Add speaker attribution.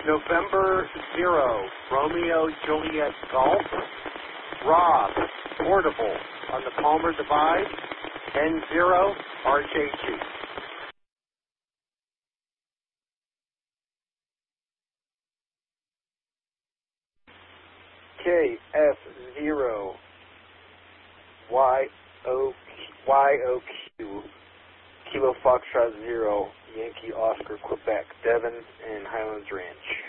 Speaker 1: November 0, Romeo Juliet Golf. Rob, Portable on the Palmer Divide. N0, RJG. KF0, YOQ, Kilo Foxtrot 0, Yankee Oscar, Quebec, Devon, and Highlands Ranch.